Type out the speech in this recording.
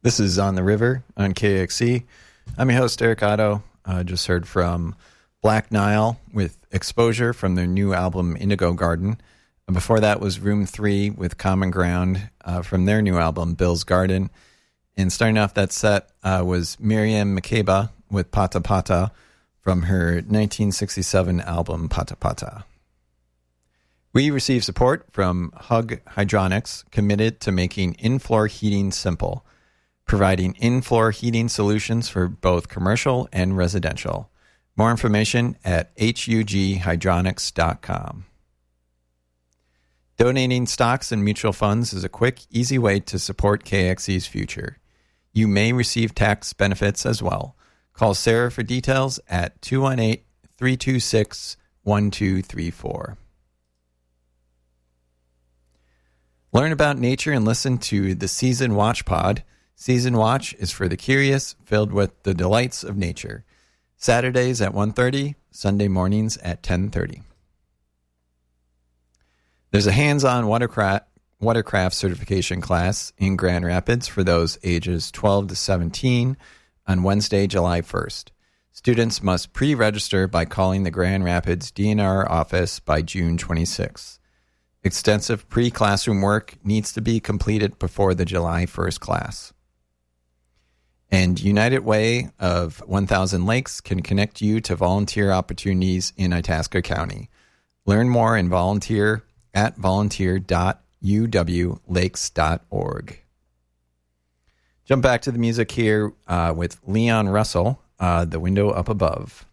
This is On the River on KXC. I'm your host, Eric Otto. Just heard from Black Nile with Exposure from their new album, Indigo Garden. And before that was Room 3 with Common Ground from their new album, Bill's Garden. And starting off that set was Miriam Makeba with Pata Pata from her 1967 album, Pata Pata. We receive support from Hug Hydronics, committed to making in-floor heating simple, providing in-floor heating solutions for both commercial and residential. More information at hughydronics.com. Donating stocks and mutual funds is a quick, easy way to support KXC's future. You may receive tax benefits as well. Call Sarah for details at 218-326-1234. Learn about nature and listen to the Season Watch Pod. Season Watch is for the curious, filled with the delights of nature. Saturdays at 1:30, Sunday mornings at 10:30. There's a hands-on watercraft certification class in Grand Rapids for those ages 12 to 17 on Wednesday, July 1st. Students must pre-register by calling the Grand Rapids DNR office by June 26th. Extensive pre-classroom work needs to be completed before the July 1st class. And United Way of 1000 Lakes can connect you to volunteer opportunities in Itasca County. Learn more and volunteer at volunteer.uwlakes.org. Jump back to the music here with Leon Russell, The Window Up Above.